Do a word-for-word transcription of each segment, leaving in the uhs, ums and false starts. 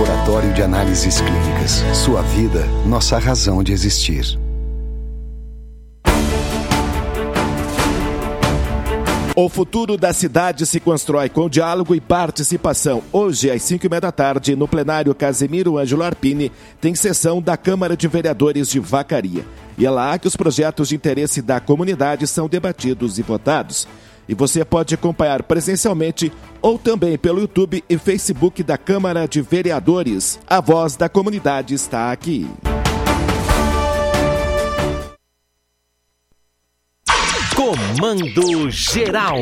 Laboratório de Análises Clínicas. Sua vida, nossa razão de existir. O futuro da cidade se constrói com diálogo e participação. Hoje, às cinco e meia da tarde, no plenário Casemiro Ângelo Arpini, tem sessão da Câmara de Vereadores de Vacaria. E é lá que os projetos de interesse da comunidade são debatidos e votados. E você pode acompanhar presencialmente ou também pelo YouTube e Facebook da Câmara de Vereadores. A voz da comunidade está aqui. Comando Geral.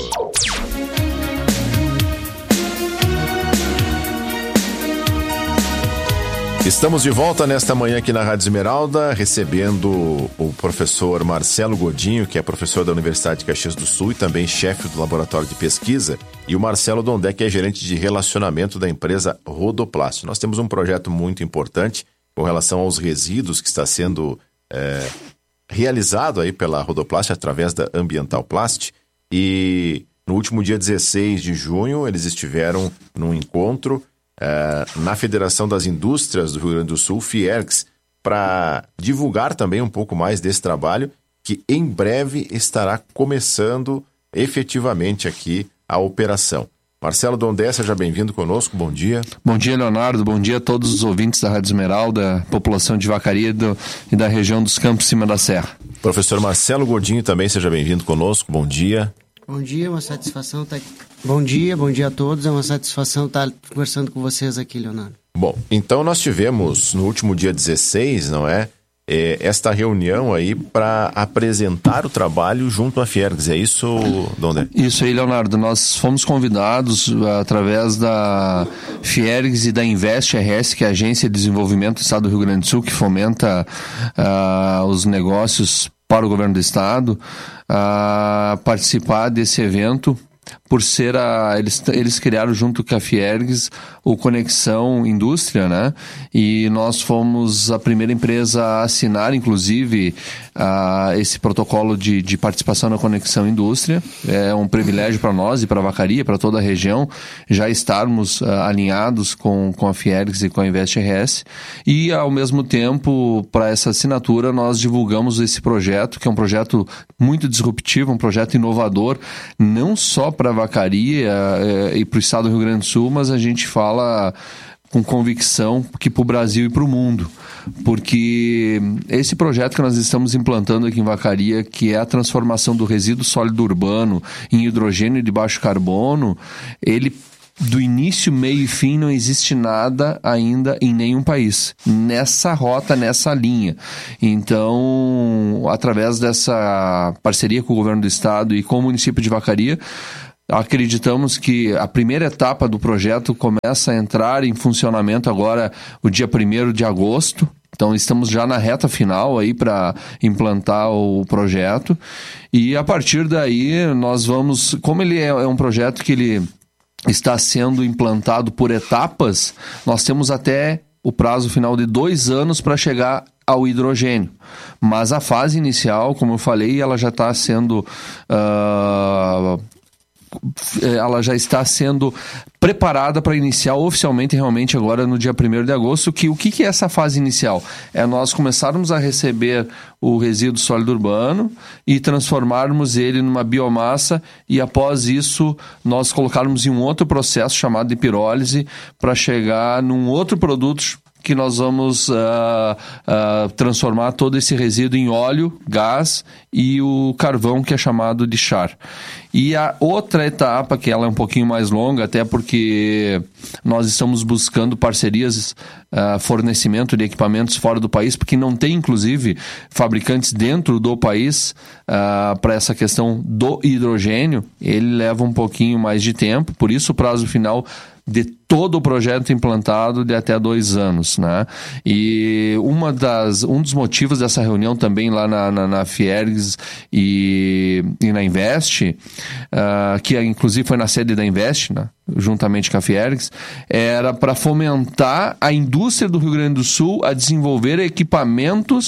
Estamos de volta nesta manhã aqui na Rádio Esmeralda, recebendo o professor Marcelo Godinho, que é professor da Universidade de Caxias do Sul e também chefe do Laboratório de Pesquisa, e o Marcelo Dondé, que é gerente de relacionamento da empresa Rodoplast. Nós temos um projeto muito importante com relação aos resíduos que está sendo é, realizado aí pela Rodoplast através da Ambiental Plast, e no último dia dezesseis de junho eles estiveram num encontro Uh, na Federação das Indústrias do Rio Grande do Sul, Fiergs, para divulgar também um pouco mais desse trabalho, que em breve estará começando efetivamente aqui a operação. Marcelo Dondé, seja bem-vindo conosco, bom dia. Bom dia, Leonardo, bom dia a todos os ouvintes da Rádio Esmeralda, população de Vacaria do, e da região dos Campos Cima da Serra. Professor Marcelo Godinho também, seja bem-vindo conosco, bom dia. Bom dia, uma satisfação estar aqui. Bom dia, bom dia a todos. É uma satisfação estar conversando com vocês aqui, Leonardo. Bom, então nós tivemos no último dia dezesseis, não é? é esta reunião aí para apresentar o trabalho junto à Fiergs. É isso, Dondé? Isso aí, Leonardo. Nós fomos convidados através da Fiergs e da Invest R S, que é a Agência de Desenvolvimento do Estado do Rio Grande do Sul, que fomenta uh, os negócios para o governo do Estado, a participar desse evento, por ser a... Eles, eles criaram junto com a Fiergs o Conexão Indústria, né? E nós fomos a primeira empresa a assinar, inclusive, a, esse protocolo de, de participação na Conexão Indústria. É um privilégio para nós e para a Vacaria, para toda a região, já estarmos a, alinhados com, com a Fiergs e com a Invest R S. E, ao mesmo tempo, para essa assinatura, nós divulgamos esse projeto, que é um projeto muito disruptivo, um projeto inovador, não só para a Vacaria é, e para o estado do Rio Grande do Sul, mas a gente fala com convicção que para o Brasil e para o mundo, porque esse projeto que nós estamos implantando aqui em Vacaria, que é a transformação do resíduo sólido urbano em hidrogênio de baixo carbono, ele do início, meio e fim não existe nada ainda em nenhum país nessa rota, nessa linha. Então, através dessa parceria com o governo do estado e com o município de Vacaria, acreditamos que a primeira etapa do projeto começa a entrar em funcionamento agora o dia primeiro de agosto. Então estamos já na reta final aí para implantar o projeto. E a partir daí nós vamos... Como ele é um projeto que ele está sendo implantado por etapas, nós temos até o prazo final de dois anos para chegar ao hidrogênio. Mas a fase inicial, como eu falei, ela já está sendo... Uh, ela já está sendo preparada para iniciar oficialmente realmente agora no dia primeiro de agosto. Que, o que, que é essa fase inicial? É nós começarmos a receber o resíduo sólido urbano e transformarmos ele numa biomassa, e após isso nós colocarmos em um outro processo chamado de pirólise para chegar num outro produto que nós vamos uh, uh, transformar todo esse resíduo em óleo, gás e o carvão, que é chamado de char. E a outra etapa, que ela é um pouquinho mais longa, até porque nós estamos buscando parcerias, uh, fornecimento de equipamentos fora do país, porque não tem, inclusive, fabricantes dentro do país uh, para essa questão do hidrogênio. Ele leva um pouquinho mais de tempo, por isso o prazo final de todo o projeto implantado de até dois anos, né? E uma das, um dos motivos dessa reunião também lá na, na, na Fiergs e, e na Invest, uh, que inclusive foi na sede da Invest, né? Juntamente com a Fiergs, era para fomentar a indústria do Rio Grande do Sul a desenvolver equipamentos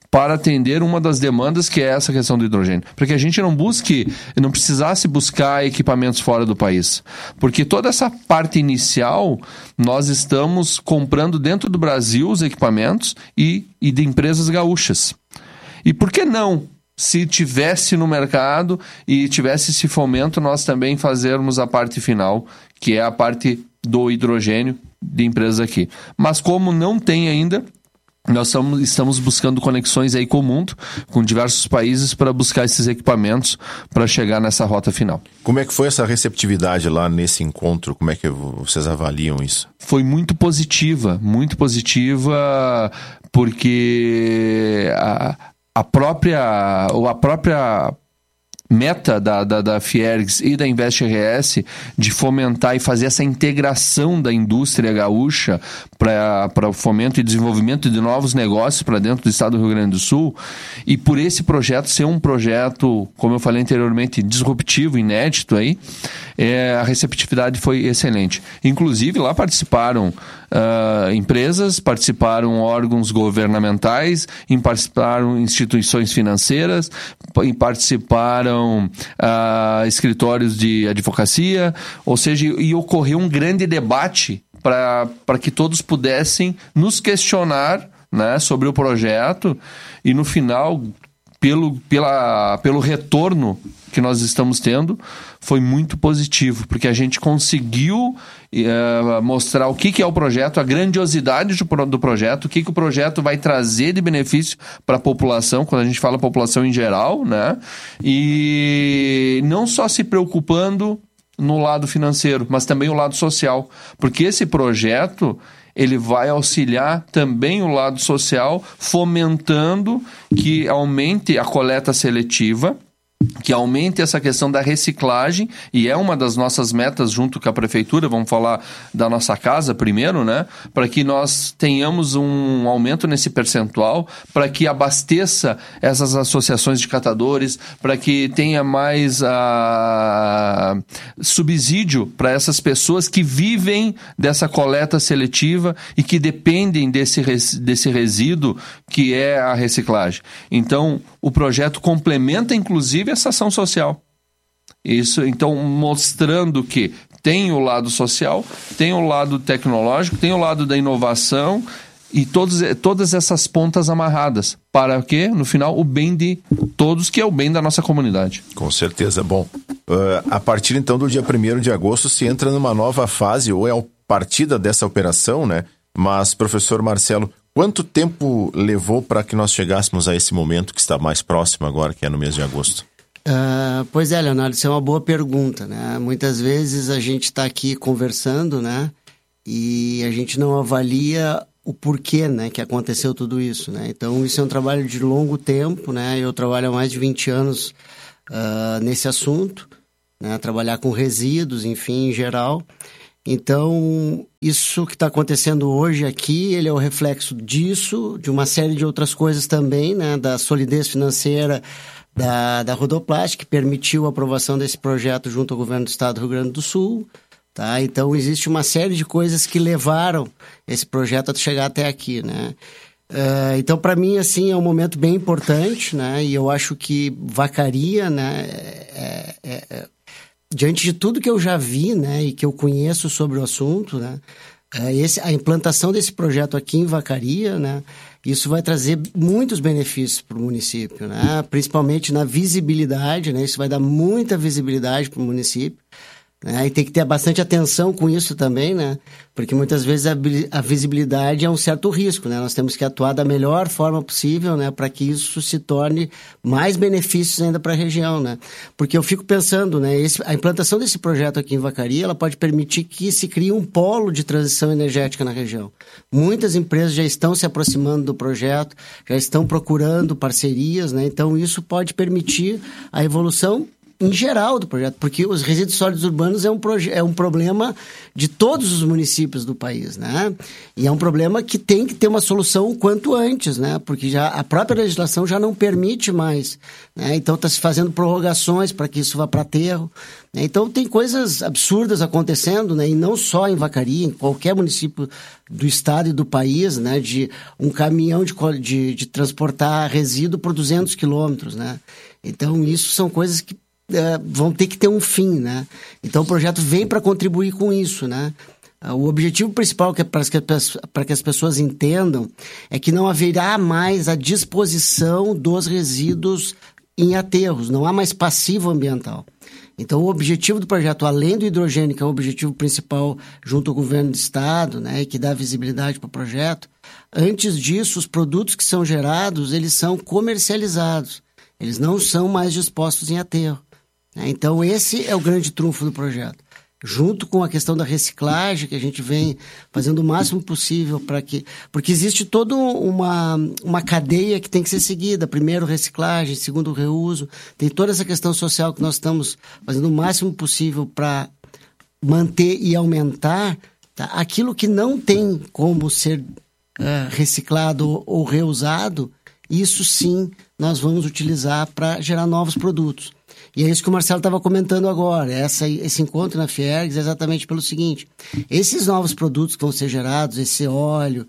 para atender uma das demandas, que é essa questão do hidrogênio. Para que a gente não busque, não precisasse buscar equipamentos fora do país. Porque toda essa parte inicial, nós estamos comprando dentro do Brasil os equipamentos e, e de empresas gaúchas. E por que não, se tivesse no mercado e tivesse esse fomento, nós também fazermos a parte final, que é a parte do hidrogênio de empresas aqui. Mas como não tem ainda, nós estamos, estamos buscando conexões aí com o mundo, com diversos países, para buscar esses equipamentos para chegar nessa rota final. Como é que foi essa receptividade lá nesse encontro? Como é que vocês avaliam isso? Foi muito positiva, muito positiva, porque a, a própria, ou a própria meta da, da, da Fiergs e da Invest R S de fomentar e fazer essa integração da indústria gaúcha para o fomento e desenvolvimento de novos negócios para dentro do estado do Rio Grande do Sul, e por esse projeto ser um projeto, como eu falei anteriormente, disruptivo, inédito aí, é, a receptividade foi excelente. Inclusive lá participaram uh, empresas, participaram órgãos governamentais, participaram instituições financeiras, participaram Uh, escritórios de advocacia, ou seja, e ocorreu um grande debate para que todos pudessem nos questionar, né, sobre o projeto, e no final, pelo, pela, pelo retorno que nós estamos tendo, foi muito positivo, porque a gente conseguiu uh, mostrar o que, que é o projeto, a grandiosidade do, do projeto, o que, que o projeto vai trazer de benefício para a população, quando a gente fala população em geral, né? E não só se preocupando no lado financeiro, mas também o lado social, porque esse projeto ele vai auxiliar também o lado social, fomentando que aumente a coleta seletiva, que aumente essa questão da reciclagem, e é uma das nossas metas junto com a prefeitura, vamos falar da nossa casa primeiro, né? Para que nós tenhamos um aumento nesse percentual, para que abasteça essas associações de catadores, para que tenha mais uh, subsídio para essas pessoas que vivem dessa coleta seletiva e que dependem desse, desse resíduo que é a reciclagem. Então, o projeto complementa, inclusive, essa ação social. Isso, então, mostrando que tem o lado social, tem o lado tecnológico, tem o lado da inovação e todos, todas essas pontas amarradas. Para quê? No final, o bem de todos, que é o bem da nossa comunidade. Com certeza. Bom, uh, a partir então do dia primeiro de agosto se entra numa nova fase, ou é a partida dessa operação, né? Mas, professor Marcelo, quanto tempo levou para que nós chegássemos a esse momento que está mais próximo agora, que é no mês de agosto? Uh, pois é, Leonardo, isso é uma boa pergunta, né? Muitas vezes a gente está aqui conversando, né? E a gente não avalia o porquê, né, que aconteceu tudo isso, né? Então, isso é um trabalho de longo tempo, né? Eu trabalho há mais de vinte anos uh, nesse assunto, né? Trabalhar com resíduos, enfim, em geral. Então, isso que está acontecendo hoje aqui, ele é o reflexo disso, de uma série de outras coisas também, né? Da solidez financeira da, da Rodoplast, que permitiu a aprovação desse projeto junto ao governo do estado do Rio Grande do Sul. Tá? Então, existe uma série de coisas que levaram esse projeto a chegar até aqui, né? Uh, então, para mim, assim, é um momento bem importante, né? E eu acho que Vacaria, né? É, é, é, diante de tudo que eu já vi, né? E que eu conheço sobre o assunto, né? É, esse, a implantação desse projeto aqui em Vacaria, né? Isso vai trazer muitos benefícios para o município, né? Principalmente na visibilidade, né? Isso vai dar muita visibilidade para o município. Né? E tem que ter bastante atenção com isso também, né? Porque muitas vezes a, a visibilidade é um certo risco, né? Nós temos que atuar da melhor forma possível, né? Para que isso se torne mais benefícios ainda para a região, né? Porque eu fico pensando, né? Esse, a implantação desse projeto aqui em Vacaria, ela pode permitir que se crie um polo de transição energética na região. Muitas empresas já estão se aproximando do projeto, já estão procurando parcerias, né? Então isso pode permitir a evolução em geral do projeto, porque os resíduos sólidos urbanos é um, proje- é um problema de todos os municípios do país, né? E é um problema que tem que ter uma solução o quanto antes, né? Porque já, a própria legislação já não permite mais, né? Então está se fazendo prorrogações para que isso vá para aterro, né? Então tem coisas absurdas acontecendo, né? E não só em Vacaria, em qualquer município do estado e do país, né? De um caminhão de, de, de transportar resíduo por duzentos quilômetros, né? Então isso são coisas que Uh, vão ter que ter um fim, né? Então o projeto vem para contribuir com isso, né? Uh, o objetivo principal que é para que, para que as pessoas entendam é que não haverá mais a disposição dos resíduos em aterros, não há mais passivo ambiental. Então o objetivo do projeto, além do hidrogênio, que é o objetivo principal junto ao governo do estado, né, e que dá visibilidade para o projeto, antes disso os produtos que são gerados, eles são comercializados, eles não são mais dispostos em aterro. Então, esse é o grande trunfo do projeto. Junto com a questão da reciclagem, que a gente vem fazendo o máximo possível para que... Porque existe toda uma, uma cadeia que tem que ser seguida. Primeiro, reciclagem. Segundo, reuso. Tem toda essa questão social que nós estamos fazendo o máximo possível para manter e aumentar. Tá? Aquilo que não tem como ser uh, reciclado ou, ou reusado, isso sim nós vamos utilizar para gerar novos produtos. E é isso que o Marcelo estava comentando agora. Essa, esse encontro na Fiergs é exatamente pelo seguinte. Esses novos produtos que vão ser gerados, esse óleo,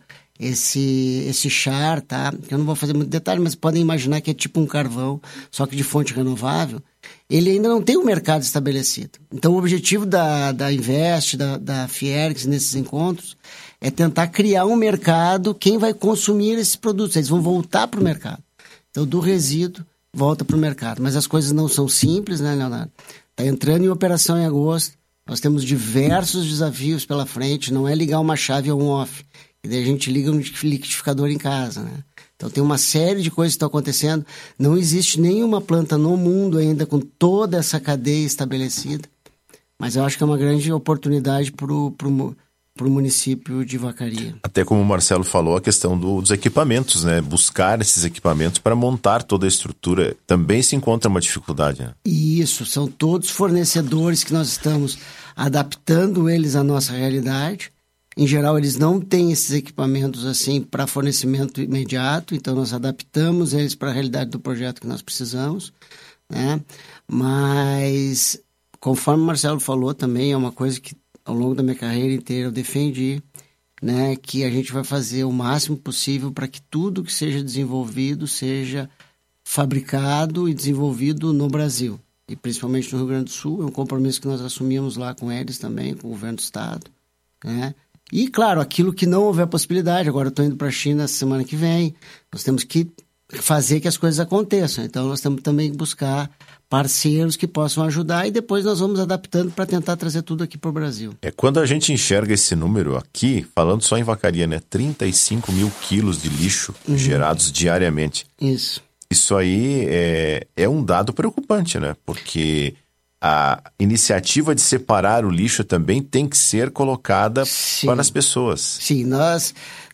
esse, esse char, tá? Eu não vou fazer muito detalhe, mas podem imaginar que é tipo um carvão, só que de fonte renovável. Ele ainda não tem um mercado estabelecido. Então, o objetivo da, da Invest, da, da Fiergs, nesses encontros, é tentar criar um mercado, quem vai consumir esses produtos. Eles vão voltar para o mercado. Então, do resíduo, volta para o mercado. Mas as coisas não são simples, né, Leonardo? Está entrando em operação em agosto. Nós temos diversos desafios pela frente. Não é ligar uma chave on-off. E daí a gente liga um liquidificador em casa, né? Então tem uma série de coisas que estão acontecendo. Não existe nenhuma planta no mundo ainda com toda essa cadeia estabelecida. Mas eu acho que é uma grande oportunidade para o para o município de Vacaria. Até como o Marcelo falou, a questão do, dos equipamentos, né? Buscar esses equipamentos para montar toda a estrutura também se encontra uma dificuldade, né? Isso, são todos fornecedores que nós estamos adaptando eles à nossa realidade. Em geral, eles não têm esses equipamentos assim para fornecimento imediato, então nós adaptamos eles para a realidade do projeto que nós precisamos, né? Mas, conforme o Marcelo falou também, é uma coisa que ao longo da minha carreira inteira eu defendi, né, que a gente vai fazer o máximo possível para que tudo que seja desenvolvido seja fabricado e desenvolvido no Brasil, e principalmente no Rio Grande do Sul. É um compromisso que nós assumimos lá com eles também, com o governo do estado, né? E, claro, aquilo que não houver possibilidade, agora eu estou indo para a China semana que vem, nós temos que fazer que as coisas aconteçam. Então, nós temos também que buscar parceiros que possam ajudar e depois nós vamos adaptando para tentar trazer tudo aqui para o Brasil. É, quando a gente enxerga esse número aqui, falando só em Vacaria, né? trinta e cinco mil quilos de lixo uhum. gerados diariamente. Isso. Isso aí é, é um dado preocupante, né? Porque a iniciativa de separar o lixo também tem que ser colocada Sim. para as pessoas. Sim, nós,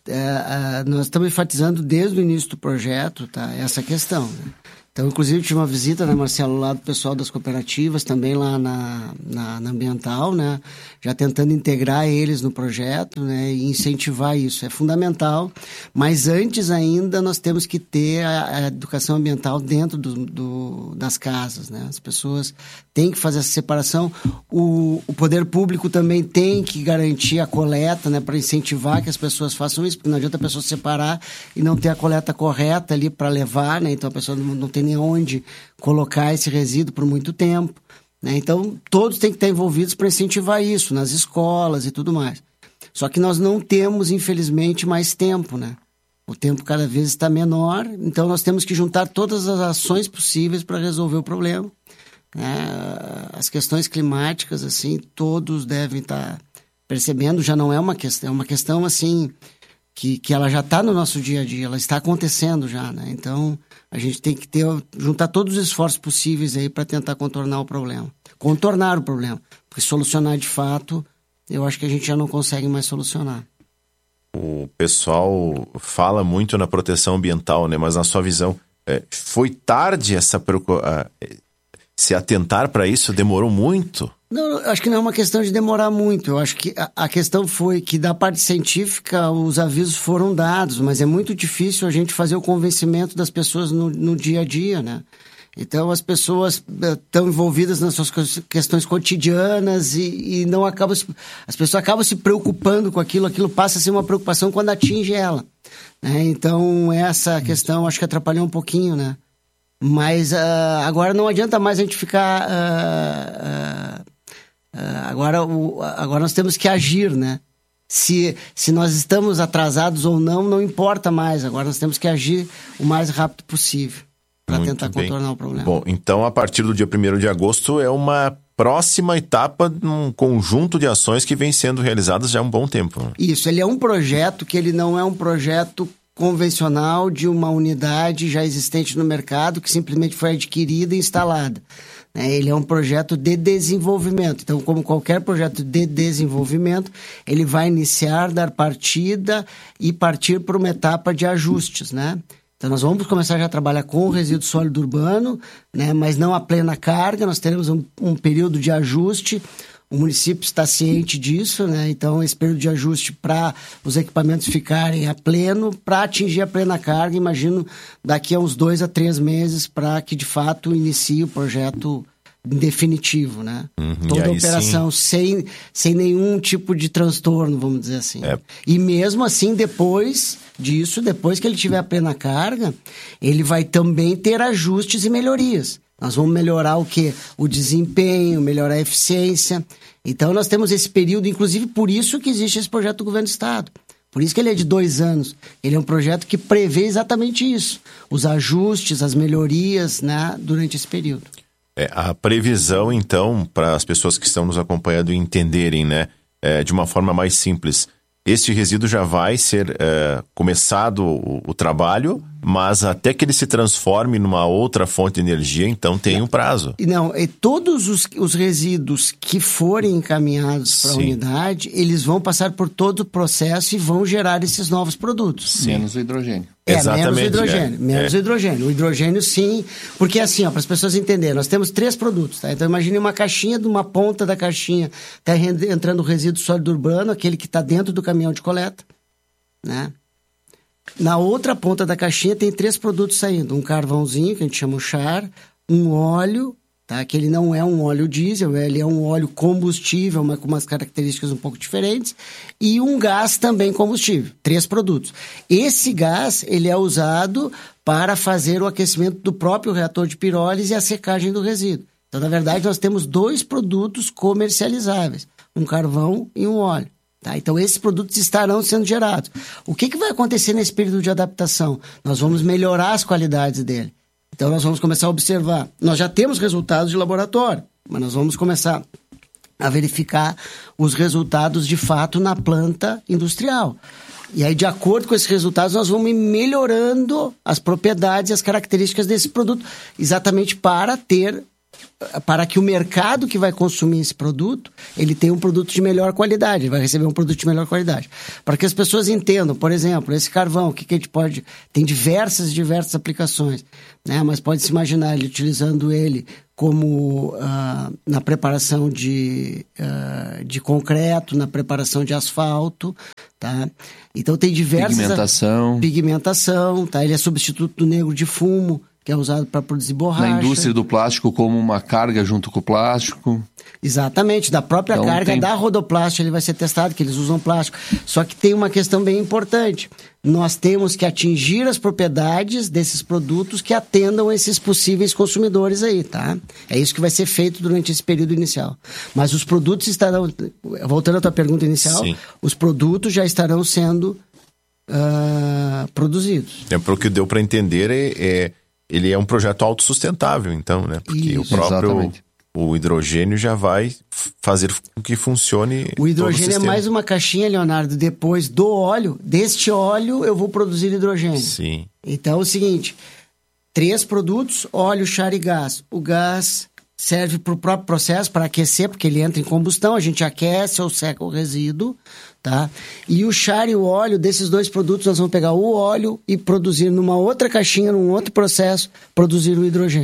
é, nós estamos enfatizando desde o início do projeto, tá, essa questão, né? Então, inclusive, tive uma visita, né, Marcelo, lá do pessoal das cooperativas, também lá na, na, na Ambiental, né, já tentando integrar eles no projeto, né, e incentivar isso. É fundamental, mas antes ainda nós temos que ter a, a educação ambiental dentro do, do, das casas, né, as pessoas têm que fazer essa separação. O, o poder público também tem que garantir a coleta, né, para incentivar que as pessoas façam isso, porque não adianta a pessoa separar e não ter a coleta correta ali para levar, né, então a pessoa não, não tem nem onde colocar esse resíduo por muito tempo, né? Então, todos têm que estar envolvidos para incentivar isso, nas escolas e tudo mais. Só que nós não temos, infelizmente, mais tempo, né? O tempo cada vez está menor, então nós temos que juntar todas as ações possíveis para resolver o problema, né? As questões climáticas, assim, todos devem estar percebendo, já não é uma questão, é uma questão, assim, que, que ela já está no nosso dia a dia, ela está acontecendo já, né? Então, a gente tem que ter, juntar todos os esforços possíveis aí para tentar contornar o problema. Contornar o problema. Porque solucionar de fato, eu acho que a gente já não consegue mais solucionar. O pessoal fala muito na proteção ambiental, né? Mas na sua visão, é, foi tarde essa preocupação? se atentar para isso? Demorou muito? Não, eu acho que não é uma questão de demorar muito. Eu acho que a, a questão foi que da parte científica os avisos foram dados, mas é muito difícil a gente fazer o convencimento das pessoas no, no dia a dia, né? Então as pessoas estão envolvidas nas suas questões cotidianas e, e não acabam se, as pessoas acabam se preocupando com aquilo, aquilo passa a ser uma preocupação quando atinge ela, né? Então essa questão acho que atrapalhou um pouquinho, né? Mas uh, agora não adianta mais a gente ficar uh, uh, uh, agora, o, agora nós temos que agir, né? Se, se nós estamos atrasados ou não, não importa mais, agora nós temos que agir o mais rápido possível para tentar bem. contornar o problema. Bom, então a partir do dia primeiro de agosto é uma próxima etapa num conjunto de ações que vem sendo realizadas já há um bom tempo. Isso, ele é um projeto que ele não é um projeto convencional de uma unidade já existente no mercado que simplesmente foi adquirida e instalada. Ele é um projeto de desenvolvimento. Então, como qualquer projeto de desenvolvimento, ele vai iniciar, dar partida e partir para uma etapa de ajustes, né? Então, nós vamos começar já a trabalhar com o resíduo sólido urbano, né? Mas não a plena carga, nós teremos um, um período de ajuste. O município está ciente disso, né? Então, esse período de ajuste para os equipamentos ficarem a pleno, para atingir a plena carga, imagino daqui a uns dois a três meses, para que, de fato, inicie o projeto definitivo, né? Uhum, Toda a operação sem, sem nenhum tipo de transtorno, vamos dizer assim. É. E mesmo assim, depois disso, depois que ele tiver a plena carga, ele vai também ter ajustes e melhorias. Nós vamos melhorar o quê? O desempenho, melhorar a eficiência. Então, nós temos esse período, inclusive por isso que existe esse projeto do Governo do Estado. Por isso que ele é de dois anos. Ele é um projeto que prevê exatamente isso. Os ajustes, as melhorias, né, durante esse período. É, a previsão, então, para as pessoas que estão nos acompanhando entenderem, né, é, de uma forma mais simples, este resíduo já vai ser é, começado o, o trabalho, mas até que ele se transforme numa outra fonte de energia, então tem um prazo. Não, e todos os, os resíduos que forem encaminhados para a unidade, eles vão passar por todo o processo e vão gerar esses novos produtos. Sim. Menos o hidrogênio. É, Exatamente, menos o hidrogênio. É, menos é. o hidrogênio. O hidrogênio, sim, porque assim, ó, para as pessoas entenderem, nós temos três produtos, tá? Então, imagine uma caixinha, de uma ponta da caixinha está entrando o resíduo sólido urbano, aquele que está dentro do caminhão de coleta, né? Na outra ponta da caixinha tem três produtos saindo. Um carvãozinho, que a gente chama o char, um óleo, tá? Que ele não é um óleo diesel, ele é um óleo combustível, mas com umas características um pouco diferentes, e um gás também combustível. Três produtos. Esse gás, ele é usado para fazer o aquecimento do próprio reator de pirólise e a secagem do resíduo. Então, na verdade, nós temos dois produtos comercializáveis, um carvão e um óleo. Tá? Então, esses produtos estarão sendo gerados. O que, que vai acontecer nesse período de adaptação? Nós vamos melhorar as qualidades dele. Então, nós vamos começar a observar. Nós já temos resultados de laboratório, mas nós vamos começar a verificar os resultados de fato na planta industrial. E aí, de acordo com esses resultados, nós vamos ir melhorando as propriedades e as características desse produto, exatamente para ter... para que o mercado que vai consumir esse produto, ele tenha um produto de melhor qualidade, ele vai receber um produto de melhor qualidade. Para que as pessoas entendam, por exemplo, esse carvão, o que, que a gente pode... Tem diversas, diversas aplicações, né? Mas pode-se imaginar ele utilizando ele como uh, na preparação de, uh, de concreto, na preparação de asfalto, tá? Então tem diversas... Pigmentação. Pigmentação, tá? Ele é substituto do negro de fumo, que é usado para produzir borracha. Na indústria do plástico como uma carga junto com o plástico. Exatamente, da própria então, carga tem... da Rodoplast ele vai ser testado, que eles usam plástico. Só que tem uma questão bem importante. Nós temos que atingir as propriedades desses produtos que atendam esses possíveis consumidores aí, tá? É isso que vai ser feito durante esse período inicial. Mas os produtos estarão... Voltando à tua pergunta inicial, sim, os produtos já estarão sendo uh, produzidos. É, para o que deu para entender, é... é... ele é um projeto autossustentável, então, né? Porque isso, o próprio exatamente. O hidrogênio já vai fazer com que funcione. O hidrogênio todo o é mais uma caixinha, Leonardo, depois do óleo. Deste óleo eu vou produzir hidrogênio. Sim. Então é o seguinte: três produtos, óleo, char e gás. O gás serve para o próprio processo, para aquecer, porque ele entra em combustão, a gente aquece ou seca o resíduo, tá? E o char e o óleo, desses dois produtos, nós vamos pegar o óleo e produzir numa outra caixinha, num outro processo, produzir o hidrogênio.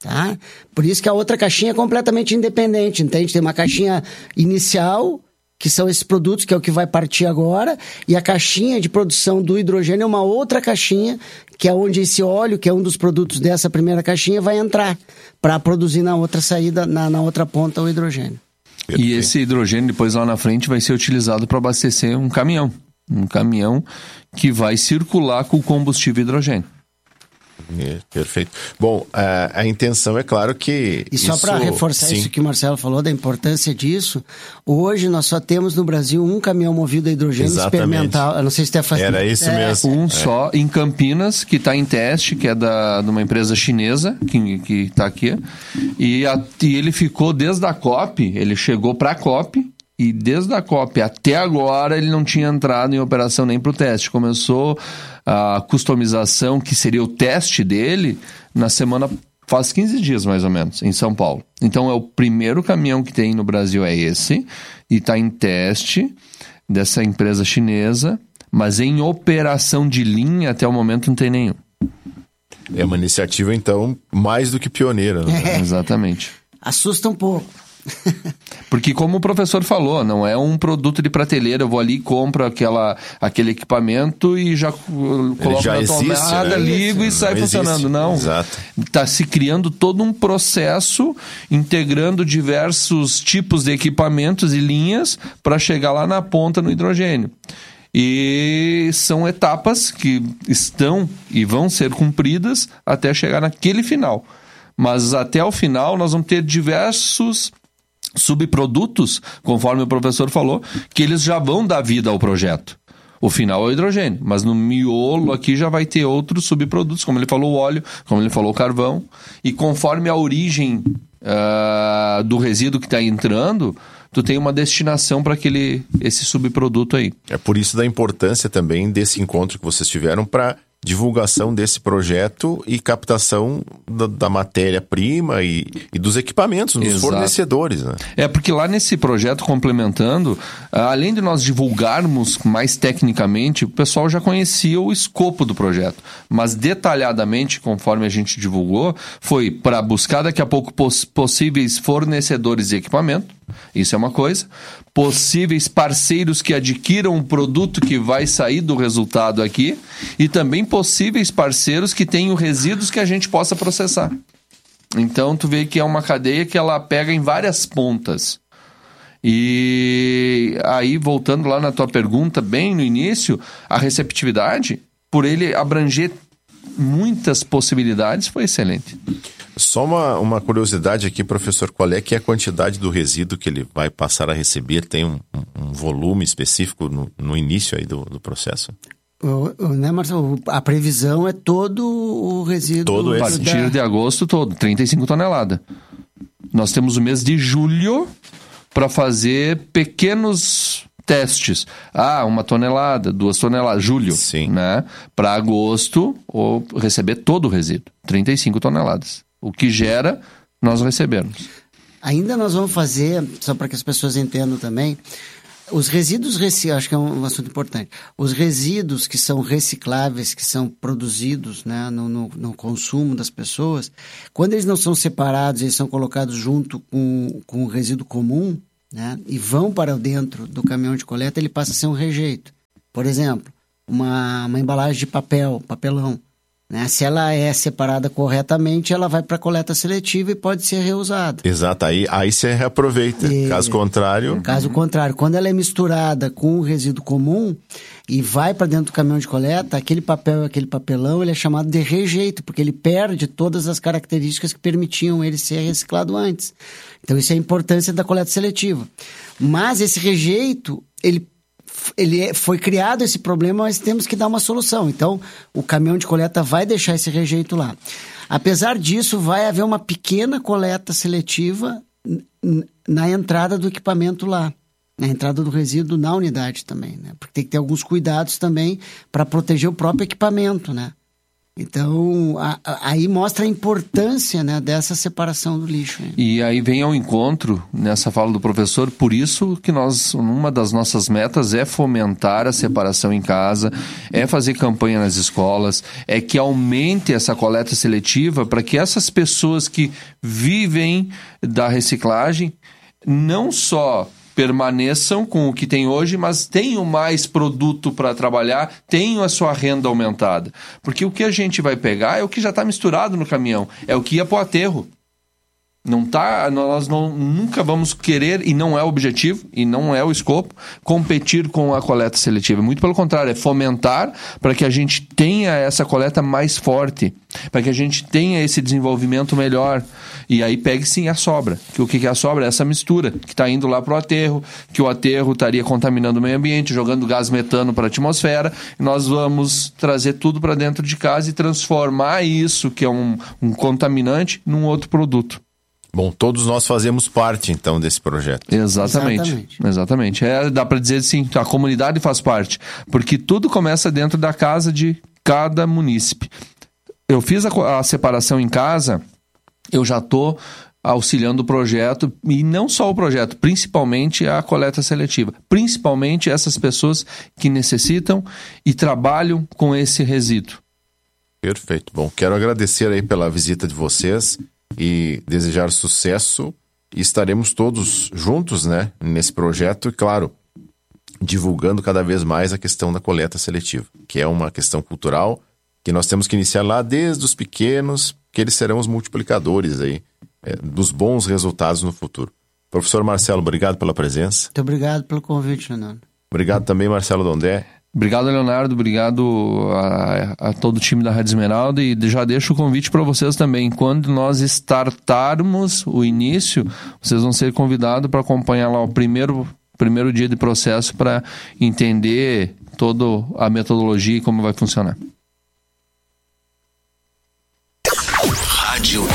Tá? Por isso que a outra caixinha é completamente independente, entende? Tem uma caixinha inicial, que são esses produtos, que é o que vai partir agora, e a caixinha de produção do hidrogênio é uma outra caixinha, que é onde esse óleo, que é um dos produtos dessa primeira caixinha, vai entrar para produzir na outra saída, na, na outra ponta, o hidrogênio. E esse hidrogênio, depois lá na frente, vai ser utilizado para abastecer um caminhão. Um caminhão que vai circular com o combustível hidrogênio. É, perfeito. Bom, a, a intenção é claro que... E só para reforçar sim. isso que o Marcelo falou, da importância disso, hoje nós só temos no Brasil um caminhão movido a hidrogênio Exatamente. experimental. Eu não sei se está fazendo... Era isso é. mesmo. Um é. só, em Campinas, que está em teste, que é da, de uma empresa chinesa, que está aqui. E, a, e ele ficou desde a COP, ele chegou para a COP, e desde a COP até agora ele não tinha entrado em operação nem para o teste. Começou a customização, que seria o teste dele, na semana, faz quinze dias mais ou menos, em São Paulo. Então é o primeiro caminhão que tem no Brasil, é esse, e está em teste dessa empresa chinesa, mas em operação de linha até o momento não tem nenhum. É uma iniciativa, então, mais do que pioneira. Né? É. Exatamente. Assusta um pouco. Porque como o professor falou, não é um produto de prateleira, eu vou ali e compro aquela, aquele equipamento e já coloco já na existe, tomada, né? ligo e sai não funcionando. Existe. Não, Exato. Está se criando todo um processo integrando diversos tipos de equipamentos e linhas para chegar lá na ponta no hidrogênio. E são etapas que estão e vão ser cumpridas até chegar naquele final. Mas até o final nós vamos ter diversos subprodutos, conforme o professor falou, que eles já vão dar vida ao projeto. O final é o hidrogênio, mas no miolo aqui já vai ter outros subprodutos, como ele falou o óleo, como ele falou o carvão, e conforme a origem uh, do resíduo que está entrando, tu tem uma destinação para aquele esse subproduto aí. É por isso da importância também desse encontro que vocês tiveram para divulgação desse projeto e captação da, da matéria-prima e, e dos equipamentos, dos Exato. fornecedores. Né? É, porque lá nesse projeto, complementando, além de nós divulgarmos mais tecnicamente, o pessoal já conhecia o escopo do projeto. Mas detalhadamente, conforme a gente divulgou, foi para buscar daqui a pouco poss- possíveis fornecedores de equipamento, isso é uma coisa, possíveis parceiros que adquiram o produto que vai sair do resultado aqui e também possíveis parceiros que tenham resíduos que a gente possa processar. Então tu vê que é uma cadeia que ela pega em várias pontas. E aí, voltando lá na tua pergunta, bem no início, a receptividade, por ele abranger muitas possibilidades, foi excelente. Só uma, uma curiosidade aqui, professor, qual é que é a quantidade do resíduo que ele vai passar a receber? Tem um, um volume específico no, no início aí do, do processo? O, o, né, Marcelo? A previsão é todo o resíduo. Todo A esse. partir de agosto todo, trinta e cinco toneladas. Nós temos o mês de julho para fazer pequenos testes. Ah, uma tonelada, duas toneladas, julho. Sim. Né? Para agosto, ou receber todo o resíduo, trinta e cinco toneladas. O que gera, nós recebemos. Ainda nós vamos fazer, só para que as pessoas entendam também, os resíduos, reci... acho que é um assunto importante, os resíduos que são recicláveis, que são produzidos, né, no, no, no consumo das pessoas, quando eles não são separados, eles são colocados junto com, com o resíduo comum, né, e vão para dentro do caminhão de coleta, ele passa a ser um rejeito. Por exemplo, uma, uma embalagem de papel, papelão, né? Se ela é separada corretamente, ela vai para a coleta seletiva e pode ser reusada. Exato, aí, aí você reaproveita. E, caso contrário... Caso contrário, quando ela é misturada com o resíduo comum e vai para dentro do caminhão de coleta, aquele papel, aquele papelão, ele é chamado de rejeito, porque ele perde todas as características que permitiam ele ser reciclado antes. Então, isso é a importância da coleta seletiva. Mas esse rejeito, ele Ele foi criado esse problema, mas temos que dar uma solução. Então, o caminhão de coleta vai deixar esse rejeito lá. Apesar disso, vai haver uma pequena coleta seletiva na entrada do equipamento lá, na entrada do resíduo na unidade também, né? Porque tem que ter alguns cuidados também para proteger o próprio equipamento, né? Então, a, a, aí mostra a importância, né, dessa separação do lixo. Né? E aí vem ao encontro, nessa fala do professor, por isso que nós, uma das nossas metas é fomentar a separação em casa, é fazer campanha nas escolas, é que aumente essa coleta seletiva para que essas pessoas que vivem da reciclagem não só permaneçam com o que tem hoje, mas tenham mais produto para trabalhar, tenham a sua renda aumentada. Porque o que a gente vai pegar é o que já está misturado no caminhão, é o que ia para o aterro. Não tá, nós não, nunca vamos querer, e não é o objetivo, e não é o escopo, competir com a coleta seletiva. Muito pelo contrário, é fomentar para que a gente tenha essa coleta mais forte, para que a gente tenha esse desenvolvimento melhor. E aí pegue sim a sobra. Que o que é a sobra? É essa mistura, que está indo lá para o aterro, que o aterro estaria contaminando o meio ambiente, jogando gás metano para a atmosfera, e nós vamos trazer tudo para dentro de casa e transformar isso, que é um, um contaminante, num outro produto. Bom, todos nós fazemos parte, então, desse projeto. Exatamente. Exatamente. Exatamente. É, dá para dizer assim, a comunidade faz parte, porque tudo começa dentro da casa de cada munícipe. Eu fiz a, a separação em casa, eu já estou auxiliando o projeto, e não só o projeto, principalmente a coleta seletiva. Principalmente essas pessoas que necessitam e trabalham com esse resíduo. Perfeito. Bom, quero agradecer aí pela visita de vocês e desejar sucesso, e estaremos todos juntos, né, nesse projeto, e claro, divulgando cada vez mais a questão da coleta seletiva, que é uma questão cultural que nós temos que iniciar lá desde os pequenos, que eles serão os multiplicadores aí, é, dos bons resultados no futuro. Professor Marcelo, obrigado pela presença. Muito obrigado pelo convite, Leonardo. Obrigado também, Marcelo Dondé. Obrigado, Leonardo. Obrigado a, a todo o time da Rádio Esmeralda, e já deixo o convite para vocês também. Quando nós startarmos o início, vocês vão ser convidados para acompanhar lá o primeiro, primeiro dia de processo para entender toda a metodologia e como vai funcionar. Rádio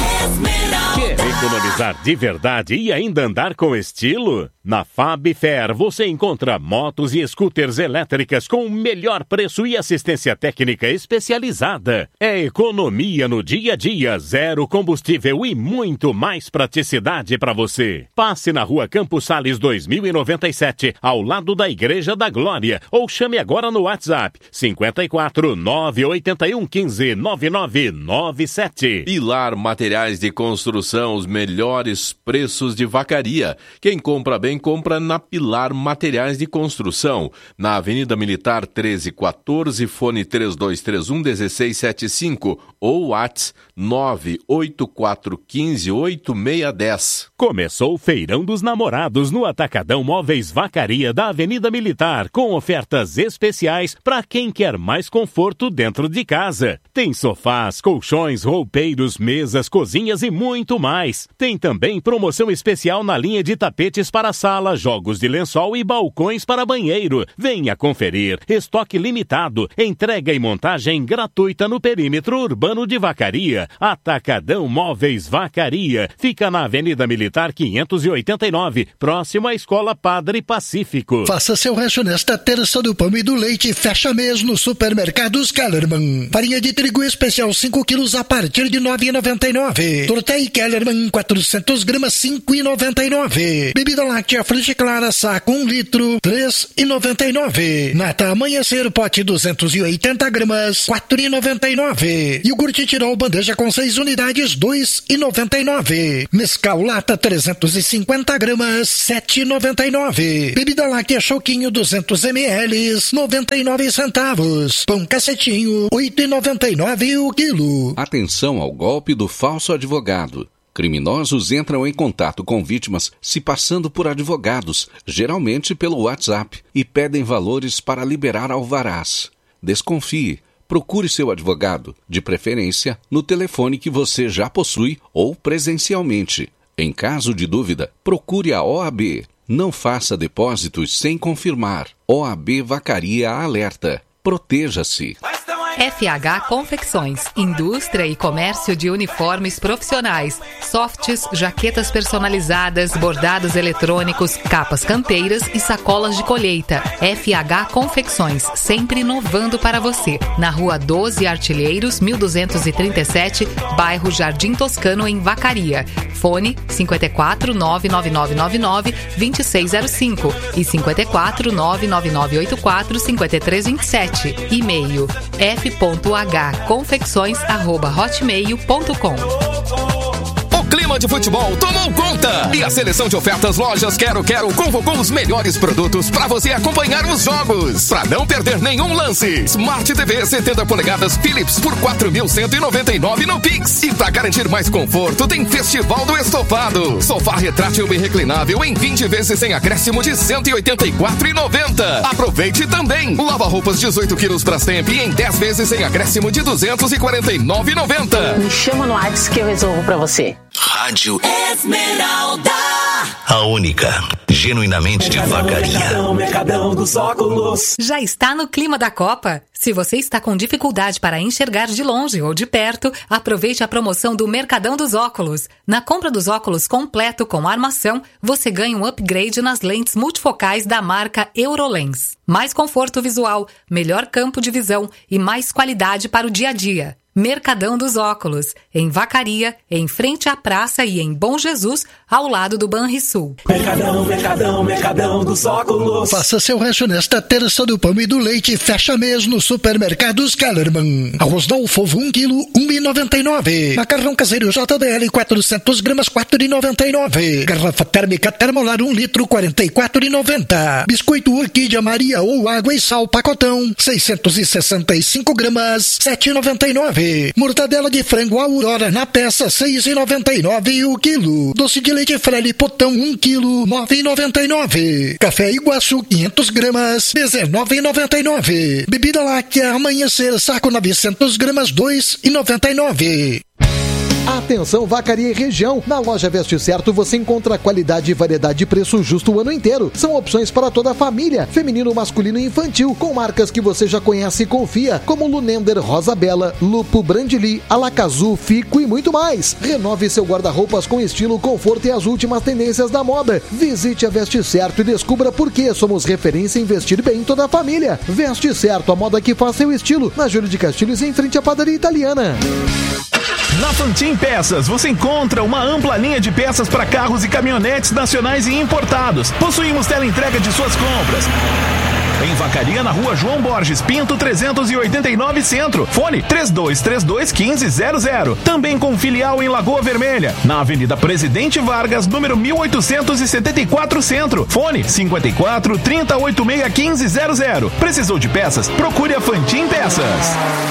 Quer economizar de verdade e ainda andar com estilo? Na Fabfer você encontra motos e scooters elétricas com o melhor preço e assistência técnica especializada. É economia no dia a dia, zero combustível e muito mais praticidade para você. Passe na rua Campos Sales dois mil e noventa e sete, ao lado da Igreja da Glória, ou chame agora no WhatsApp cinco quatro nove oito um um cinco nove nove nove sete. Pilar Materiais de Construção, os melhores preços de Vacaria. Quem compra bem, compra na Pilar Materiais de Construção, na Avenida Militar treze quatorze, fone três dois três um um seis sete cinco ou WhatsApp nove oito quatro um cinco oito seis um zero. Começou o Feirão dos Namorados no Atacadão Móveis Vacaria da Avenida Militar, com ofertas especiais para quem quer mais conforto dentro de casa. Tem sofás, colchões, roupeiros, mesas, cozinhas e muito mais. Tem também promoção especial na linha de tapetes para sala, jogos de lençol e balcões para banheiro. Venha conferir. Estoque limitado. Entrega e montagem gratuita no perímetro urbano de Vacaria. Atacadão Móveis Vacaria. Fica na Avenida Militar quinhentos e oitenta e nove, próximo à Escola Padre Pacífico. Faça seu rancho nesta terça do pão e do leite. Fecha mês no Supermercados Kellerman. Farinha de trigo especial cinco quilos a partir de nove reais e noventa e nove centavos. Tortei Kellerman quatrocentos gramas cinco reais e noventa e nove centavos. Bebida láctea Frute Clara saco um litro três reais e noventa e nove centavos. Nata Amanhecer pote duzentos e oitenta gramas quatro reais e noventa e nove centavos. Iogurte Tirol bandeja com seis unidades dois reais e noventa e nove centavos. Mescal lata trezentos e cinquenta gramas sete reais e noventa e nove centavos. Bebida láctea Choquinho duzentos mililitros noventa e nove centavos. Pão Cacetinho oito reais e noventa e nove centavos o quilo. Atenção ao golpe do falso advogado. Criminosos entram em contato com vítimas se passando por advogados, geralmente pelo WhatsApp, e pedem valores para liberar alvarás. Desconfie. Procure seu advogado, de preferência no telefone que você já possui ou presencialmente. Em caso de dúvida, procure a O A B. Não faça depósitos sem confirmar. O A B Vacaria alerta. Proteja-se. F H Confecções, indústria e comércio de uniformes profissionais, softs, jaquetas personalizadas, bordados eletrônicos, capas canteiras e sacolas de colheita. F H Confecções, sempre inovando para você. Na Rua doze Artilheiros, mil duzentos e trinta e sete, bairro Jardim Toscano, em Vacaria. Fone cinco quatro nove nove nove nove nove dois seis zero cinco e cinco quatro nove nove nove oito quatro cinco três dois sete. E-mail f ponto h confecções arroba hotmail ponto com. O clima de futebol tomou conta e a seleção de ofertas Lojas Quero Quero convocou os melhores produtos para você acompanhar os jogos. Para não perder nenhum lance, Smart T V setenta polegadas Philips por quatro mil cento e noventa e nove no Pix. E para garantir mais conforto, tem Festival do Estofado. Sofá retrátil e reclinável em vinte vezes sem acréscimo de cento e oitenta e quatro reais e noventa centavos. Aproveite também. Lava roupas dezoito quilos Brastemp em dez vezes sem acréscimo de duzentos e quarenta e nove reais e noventa centavos. Me chama no WhatsApp que eu resolvo para você. Rádio Esmeralda, a única, genuinamente de Vacaria. Mercadão, Mercadão dos Óculos. Já está no clima da Copa? Se você está com dificuldade para enxergar de longe ou de perto, aproveite a promoção do Mercadão dos Óculos. Na compra dos óculos completo com armação, você ganha um upgrade nas lentes multifocais da marca Eurolens. Mais conforto visual, melhor campo de visão e mais qualidade para o dia a dia. Mercadão dos Óculos, em Vacaria, em frente à praça e em Bom Jesus, ao lado do Banrisul. Mercadão, Mercadão, Mercadão dos Óculos. Faça seu rancho nesta terça do pão e do leite. Fecha mês no Supermercados Kellerman. Arroz Dolfo, um quilo, um real e noventa e nove centavos. Macarrão caseiro J B L, quatrocentas gramas, quatro reais e noventa e nove centavos. Garrafa térmica Termolar, um litro, quarenta e quatro reais e noventa centavos. Biscoito Orquídea Maria ou água e sal pacotão, seiscentas e sessenta e cinco gramas, sete reais e noventa e nove centavos. Mortadela de frango Aurora na peça, seis reais e noventa e nove centavos o quilo. Doce de leite Frele Potão, um quilo, nove reais e noventa e nove centavos. Café Iguaçu, quinhentas gramas, dezenove reais e noventa e nove centavos. Bebida láctea Amanhecer, saco novecentas gramas, dois reais e noventa e nove centavos. Atenção Vacaria e região, na loja Veste Certo você encontra qualidade e variedade de preço justo o ano inteiro. São opções para toda a família, feminino, masculino e infantil, com marcas que você já conhece e confia, como Lunender, Rosa Bela, Lupo, Brandili, Alacazu, Fico e muito mais. Renove seu guarda-roupas com estilo, conforto e as últimas tendências da moda. Visite a Veste Certo e descubra por que somos referência em vestir bem toda a família. Veste Certo, a moda que faz seu estilo, na Júlio de Castilhos, em frente à padaria italiana. Na Fantin Peças você encontra uma ampla linha de peças para carros e caminhonetes nacionais e importados. Possuímos teleentrega de suas compras. Em Vacaria, na rua João Borges Pinto, trezentos e oitenta e nove Centro. Fone três dois três dois, um cinco zero zero. Também com filial em Lagoa Vermelha, na Avenida Presidente Vargas, número mil oitocentos e setenta e quatro Centro. Fone cinco quatro, trinta, oitenta e seis, quinze zero zero. Precisou de peças? Procure a Fantin Peças.